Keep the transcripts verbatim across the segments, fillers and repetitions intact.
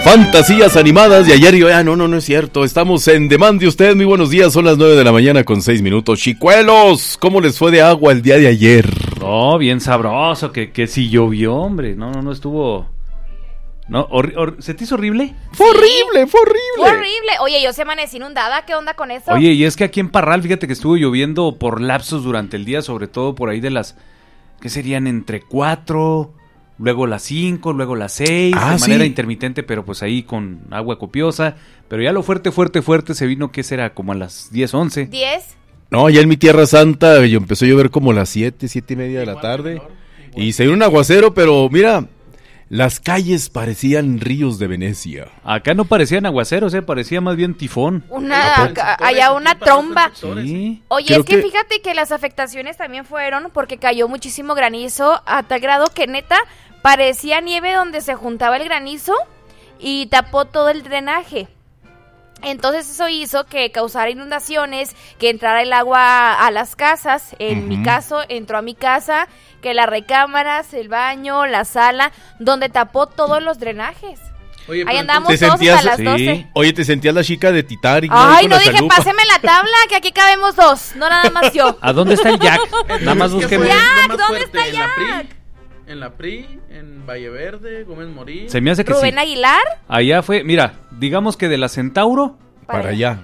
Fantasías animadas de ayer y hoy. Ah, no, no, no es cierto. Estamos en Demande Usted. Muy buenos días. Son las nueve de la mañana con seis minutos. Chicuelos, ¿cómo les fue de agua el día de ayer? No, bien sabroso. Que, que sí llovió, hombre. No, no, no estuvo. No, hor, hor, ¿se te hizo horrible? Fue horrible, fue horrible. Fue horrible. Oye, yo se amanecí inundada. ¿Qué onda con eso? Oye, y es que aquí en Parral, fíjate que estuvo lloviendo por lapsos durante el día, sobre todo por ahí de las, ¿qué serían? Entre cuatro, luego las cinco, luego las seis, ah, de manera sí. intermitente, pero pues ahí con agua copiosa. Pero ya lo fuerte, fuerte, fuerte se vino, ¿qué será? Como a las diez, once. ¿diez? No, ya en mi Tierra Santa yo empezó a llover como a las siete, siete y media de la tarde. Y se vino un aguacero, pero mira, las calles parecían ríos de Venecia. Acá no parecían aguaceros, eh, parecía más bien tifón. Una, acá, allá una tromba. Sí. Oye, Creo es que, que fíjate que las afectaciones también fueron porque cayó muchísimo granizo a tal grado que neta parecía nieve donde se juntaba el granizo y tapó todo el drenaje. Entonces eso hizo que causara inundaciones, que entrara el agua a las casas. En Uh-huh. mi caso entró a mi casa, que las recámaras, el baño, la sala, donde tapó todos los drenajes. Oye, Ahí pero andamos ¿te todos sentías- hasta las Sí. doce. Oye, te sentías la chica de Titanic. Ay, Con no la dije, chalupa. páseme la tabla, que aquí cabemos dos, no nada más yo. ¿A dónde está el Jack? Nada más Es que búsqueme. fue lo Jack, más ¿dónde fuerte está en la P R I, Jack? En la P R I, en Valle Verde, Gómez Morín. Se me hace que Rubén sí. Aguilar. Allá fue, mira, digamos que de la Centauro. Para allá.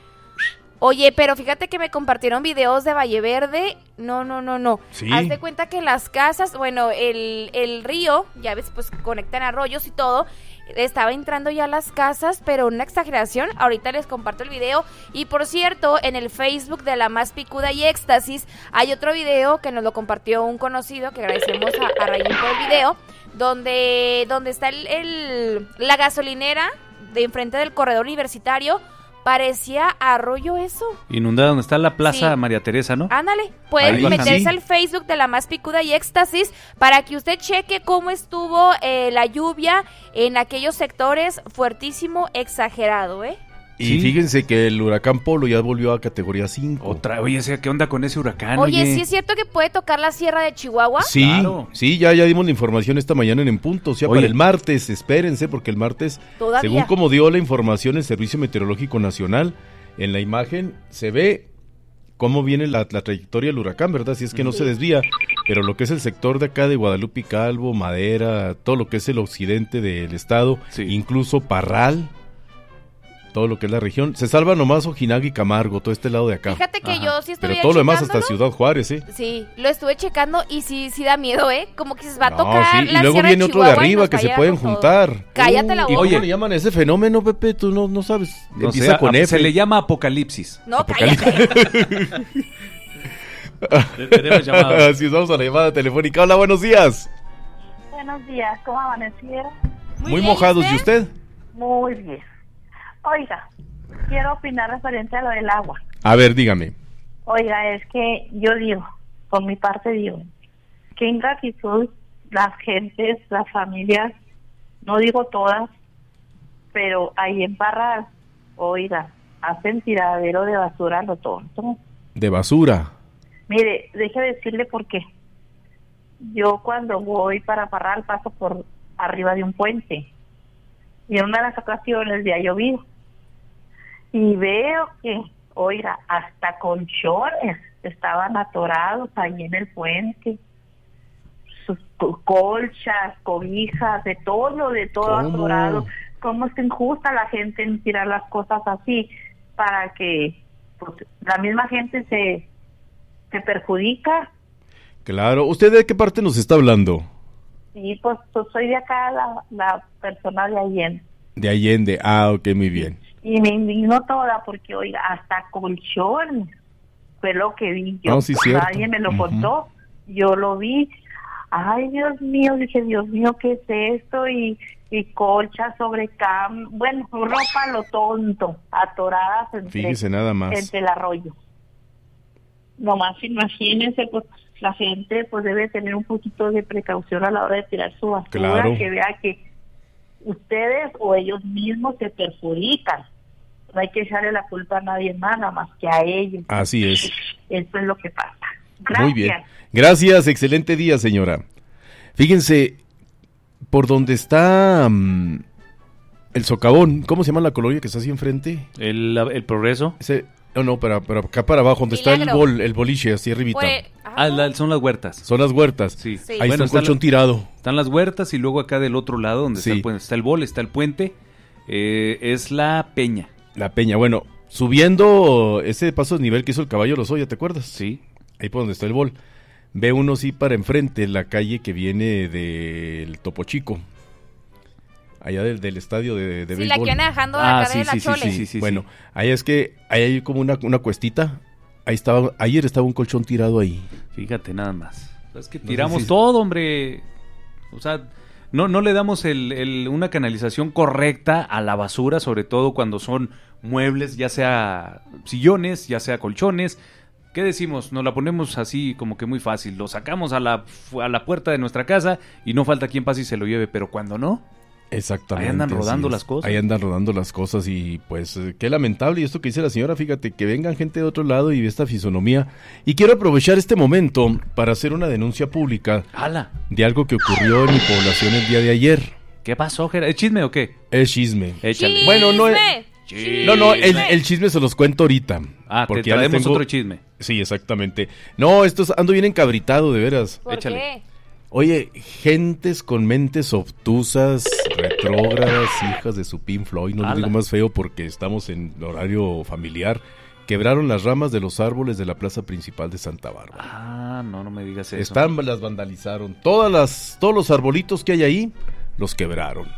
Oye, pero fíjate que me compartieron videos de Valle Verde. No, no, no, no. Sí. Haz de cuenta que las casas, bueno, el, el río, ya ves, pues conectan arroyos y todo. Estaba entrando ya a las casas, pero una exageración. Ahorita les comparto el video. Y por cierto, en el Facebook de La Más Picuda y Éxtasis hay otro video que nos lo compartió un conocido, que agradecemos a, a Rayín por el video, donde, donde está el, el, la gasolinera de enfrente del corredor universitario. Parecía arroyo eso. Inundada, donde está la Plaza Sí. María Teresa, ¿no? Ándale, pueden Ahí meterse sí. al Facebook de La Más Picuda y Éxtasis para que usted cheque cómo estuvo eh, la lluvia en aquellos sectores. Fuertísimo, exagerado, ¿eh? Y Sí. fíjense que el huracán Polo ya volvió a categoría cinco. Otra, oye, ¿qué onda con ese huracán? Oye, ¿sí es cierto que puede tocar la sierra de Chihuahua? Sí, Claro. sí, ya, ya dimos la información esta mañana en En Punto. O sea, Oye. para el martes, espérense, porque el martes, Todavía. según como dio la información el Servicio Meteorológico Nacional, en la imagen se ve cómo viene la, la trayectoria del huracán, ¿verdad? Si es que no se desvía, pero lo que es el sector de acá de Guadalupe y Calvo, Madera, todo lo que es el occidente del estado, Sí. incluso Parral, todo lo que es la región, se salva nomás Ojinaga y Camargo, todo este lado de acá. Fíjate que Ajá. yo sí estuve Pero todo lo demás hasta checándolo. Ciudad Juárez, ¿eh? Sí, lo estuve checando y sí, sí da miedo, ¿eh? Como que se va a No, tocar sí, la y luego sierra viene otro de Chihuahua y arriba nos que va a se llevar pueden con todo. juntar. Cállate la ¿Y boca. cómo le llaman a ese fenómeno, Pepe? Tú no, no sabes. No Empieza sé, con a- F. se le llama apocalipsis. No, cállate. Tenemos llamada. Así es, vamos a la llamada telefónica. Hola, buenos días. Buenos días, ¿cómo amanecieron? Muy, bien, mojados, ¿y usted? Muy bien. Oiga, quiero opinar referente a lo del agua. A ver, dígame. Oiga, es que yo digo, por mi parte digo, que ingratitud las gentes, las familias, no digo todas, pero ahí en Parral, oiga, hacen tiradero de basura a lo tonto. De basura. Mire, deje decirle por qué. Yo cuando voy para Parral paso por arriba de un puente y en una de las ocasiones ya ha llovido y veo que, oiga, hasta colchones estaban atorados ahí en el puente, sus co- colchas, cobijas, de todo, de todo ¿Cómo? atorado. ¿Cómo es injusta la gente en tirar las cosas así para que pues, la misma gente se, se perjudica? Claro. ¿Usted de qué parte nos está hablando? Sí, pues, pues soy de acá, la, la persona de Allende. De Allende. Ah, ok, muy bien. Y me indignó toda porque, oiga, hasta colchón fue lo que vi yo. No, sí, cierto. Nadie me lo Ujú. contó. Yo lo vi. Ay, Dios mío, dije, Dios mío, ¿qué es esto? Y, y colchas sobre cam... Bueno, ropa a lo tonto, atoradas entre, Fíjese nada más. entre el arroyo. Nomás imagínense, pues la gente pues debe tener un poquito de precaución a la hora de tirar su basura, Claro. que vea que ustedes o ellos mismos se perjudican. No hay que echarle la culpa a nadie más, nada más que a ellos. Así es. Eso es lo que pasa. Gracias. Muy bien. Gracias, excelente día, señora. Fíjense, por donde está... mm, El socavón, ¿cómo se llama la colonia que está así enfrente? El, el Progreso. Ese, no, no, pero, pero acá para abajo, donde está el Milagro. bol, el boliche, así arribita. Pues, Ah, la- son las huertas. Son las huertas. Sí. Sí. Ahí Bueno, está un están colchón la- tirado. Están las huertas y luego acá del otro lado donde Sí. está, el, puente, está el bol, está el puente, eh, es la Peña. La Peña, bueno, subiendo ese paso de nivel que hizo el caballo Lozoya, ¿te acuerdas? Sí. Ahí por donde está el bol. Ve uno sí para enfrente, la calle que viene del Topo Chico. Allá del, del estadio de, de sí, la béisbol. que anda dejando Ah, acá sí, de la sí, sí, Chole. sí, sí, sí. Bueno, ahí es que ahí hay como una, una cuestita. Ahí estaba, ayer estaba un colchón tirado ahí. Fíjate nada más. Es que No sé tiramos si- todo, hombre. O sea, no, no le damos el, el- una canalización correcta a la basura, sobre todo cuando son muebles, ya sea sillones, ya sea colchones. ¿Qué decimos? Nos la ponemos así como que muy fácil. Lo sacamos a la, fu- a la puerta de nuestra casa y no falta quien pase y se lo lleve. Pero cuando no, Exactamente. Ahí andan así rodando es. las cosas. Ahí andan rodando las cosas y pues eh, qué lamentable. Y esto que dice la señora, fíjate, que vengan gente de otro lado y ve esta fisonomía. Y quiero aprovechar este momento para hacer una denuncia pública ¡hala! de algo que ocurrió en mi población el día de ayer. ¿Qué pasó, Gerard? ¿Es chisme o qué? Es chisme. Échale. Bueno, no es- ¡Chisme! No, no, el, ¡Chisme! el chisme se los cuento ahorita. Ah, te ya les traemos tengo- otro chisme. Sí, exactamente. No, esto es, ando bien encabritado, de veras. ¿Por Échale. qué? Oye, gentes con mentes obtusas, retrógradas, hijas de su Pink Floyd, no lo Ala. digo más feo porque estamos en horario familiar, quebraron las ramas de los árboles de la plaza principal de Santa Bárbara. Ah, no, no me digas eso. Están, las vandalizaron. Todas las, todos los arbolitos que hay ahí, los quebraron.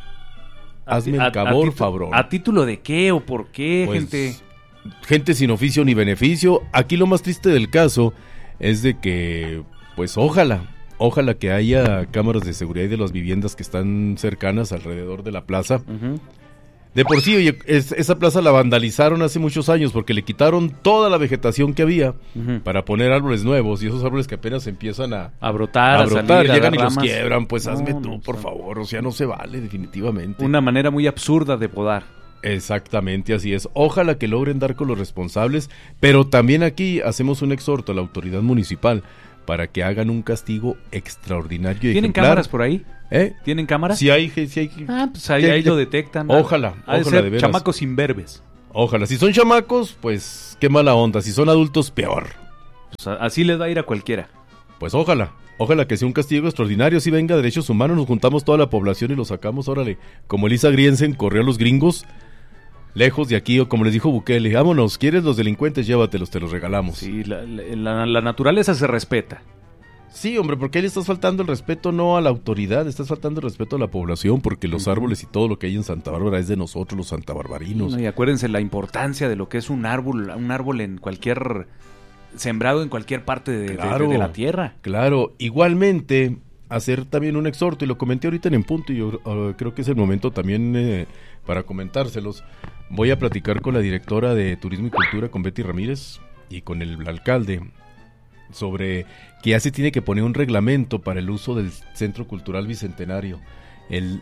Hazme A- el favor, a, titu- fabrón. ¿A título de qué o por qué, Pues, gente? gente sin oficio ni beneficio. Aquí lo más triste del caso es de que, pues ojalá, ojalá que haya cámaras de seguridad de las viviendas que están cercanas alrededor de la plaza. Ujú. De por sí, oye, es- esa plaza la vandalizaron hace muchos años porque le quitaron toda la vegetación que había Ujú. para poner árboles nuevos y esos árboles que apenas empiezan a, A brotar, a, a brotar, salir, a llegan dar y los ramas. quiebran. Pues No, hazme no, tú, o por sea, favor, o sea, no se vale definitivamente. Una manera muy absurda de podar. Exactamente, así es. Ojalá que logren dar con los responsables, pero también aquí hacemos un exhorto a la autoridad municipal para que hagan un castigo extraordinario y ¿Tienen ejemplar. cámaras por ahí? ¿Eh? ¿Tienen cámaras? Si hay, si hay. Ah, pues ahí, Ya- ahí ya- lo detectan. Ojalá, Ha de ojalá ser de veras. chamacos imberbes. Ojalá. Si son chamacos, pues qué mala onda. Si son adultos, peor. Pues a- así les va a ir a cualquiera. Pues ojalá. Ojalá que sea un castigo extraordinario. Si venga derechos humanos, nos juntamos toda la población y lo sacamos. Órale. Como Elisa Griensen corrió a los gringos. Lejos de aquí, o como les dijo Bukele, vámonos, ¿quieres los delincuentes? Llévatelos, te los regalamos. Sí, la, la- la- la naturaleza se respeta. Sí, hombre, porque ahí le estás faltando el respeto no a la autoridad, le estás faltando el respeto a la población, porque los Ujú. árboles y todo lo que hay en Santa Bárbara es de nosotros, los santarbarbarinos. No, y acuérdense la importancia de lo que es un árbol, un árbol en cualquier sembrado en cualquier parte de, de- Claro. de la tierra. Claro, igualmente hacer también un exhorto, y lo comenté ahorita en En Punto, y yo uh, creo que es el momento también eh, para comentárselos. Voy a platicar con la directora de Turismo y Cultura, con Betty Ramírez, y con el alcalde, sobre que ya se tiene que poner un reglamento para el uso del Centro Cultural Bicentenario. El,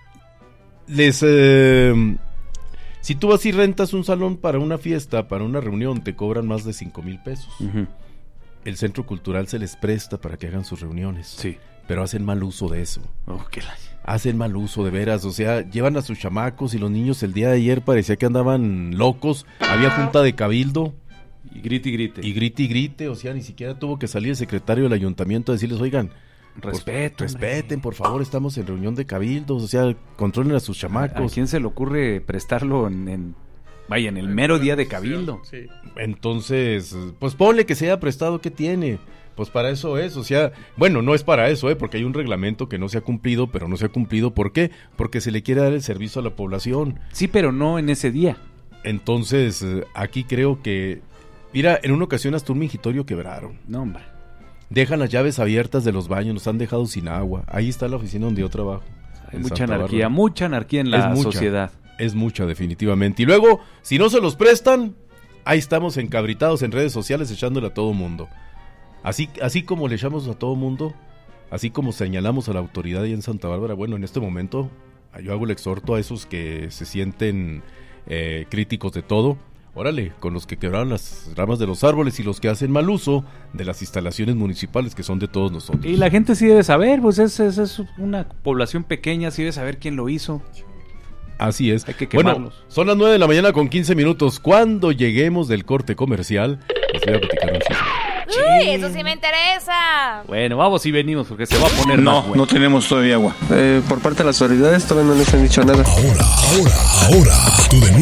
les, eh, si tú vas y rentas un salón para una fiesta, para una reunión, te cobran más de cinco mil pesos. Ujú. El Centro Cultural se les presta para que hagan sus reuniones. Sí. Pero hacen mal uso de eso. Oh, qué la- Hacen mal uso, de veras. O sea, llevan a sus chamacos y los niños el día de ayer parecía que andaban locos. Había junta de cabildo Y grite y grite. y grite y grite. O sea, ni siquiera tuvo que salir el secretario del ayuntamiento a decirles, oigan, pues, Respeto. respeten, por favor, estamos en reunión de cabildos. O sea, controlen a sus ¿A chamacos. quién se le ocurre prestarlo en, en- vaya, en el mero día de cabildo? Sí. Entonces, pues ponle que se haya prestado, ¿qué tiene? Pues para eso es, o sea, bueno, no es para eso, ¿eh? Porque hay un reglamento que no se ha cumplido, pero no se ha cumplido, ¿por qué? Porque se le quiere dar el servicio a la población. Sí, pero no en ese día. Entonces, eh, aquí creo que, mira, en una ocasión hasta un mingitorio quebraron. No, hombre. Dejan las llaves abiertas de los baños, nos han dejado sin agua. Ahí está la oficina donde yo trabajo. Hay en mucha Santa anarquía, Bárbara. mucha anarquía en la Es mucha. sociedad. Es mucha, definitivamente. Y luego, si no se los prestan, ahí estamos encabritados en redes sociales echándole a todo mundo. Así, así como le echamos a todo mundo, así como señalamos a la autoridad ahí en Santa Bárbara, bueno, en este momento yo hago el exhorto a esos que se sienten eh, críticos de todo. Órale, con los que quebraron las ramas de los árboles y los que hacen mal uso de las instalaciones municipales que son de todos nosotros. Y la gente sí debe saber, pues es, es, es una población pequeña, sí debe saber quién lo hizo. Así es. Hay que Bueno, quemarlos. son las nueve de la mañana con quince minutos. Cuando lleguemos del corte comercial, les voy a platicar un chisme. Uy, eso sí me interesa. Bueno, vamos y venimos porque se va a poner No, más bueno. no tenemos todavía agua. Eh, por parte de las autoridades todavía no les han dicho nada. Ahora, ahora, ahora, tu denuncia.